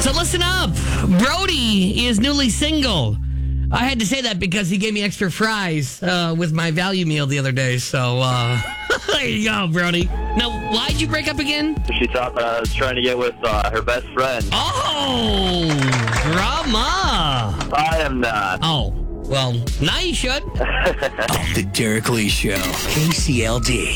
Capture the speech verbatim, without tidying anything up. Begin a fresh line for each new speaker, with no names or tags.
So listen up. Brody is newly single. I had to say that because he gave me extra fries uh, with my value meal the other day. So uh, there you go, Brody. Now, why'd you break up again?
She thought that I was trying to get with uh, her best friend.
Oh, drama.
I am not.
Oh, well, now you should.
The Derek Lee Show. K C L D.